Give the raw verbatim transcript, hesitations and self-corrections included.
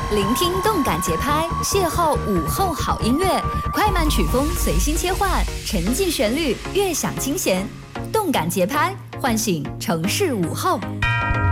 聆听动感节拍，邂逅午后好音乐，快慢曲风随心切换，沉寂旋律，悦享清闲。动感节拍，唤醒城市午后。